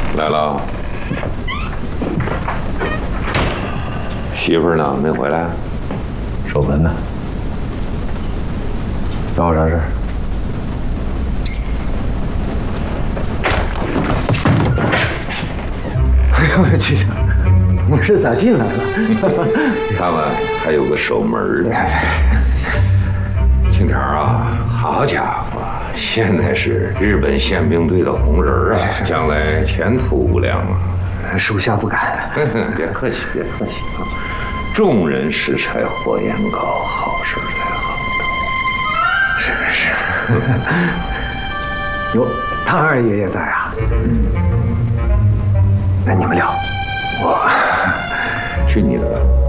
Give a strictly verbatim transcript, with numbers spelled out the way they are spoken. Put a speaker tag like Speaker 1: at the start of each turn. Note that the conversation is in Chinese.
Speaker 1: 来了。媳妇儿呢？没回来？
Speaker 2: 守门呢？找我啥事？
Speaker 3: 哎呦，局长，我是咋进来了？
Speaker 1: 他们还有个守门的。青条啊，好家伙，现在是日本宪兵队的红人啊，将来前途无量啊！
Speaker 3: 属下不敢。
Speaker 1: 别客气，别客气啊！众人拾柴火焰高，好事在后头。
Speaker 3: 是是。哟，汤二爷爷在啊？那你们聊，我
Speaker 1: 去你的吧。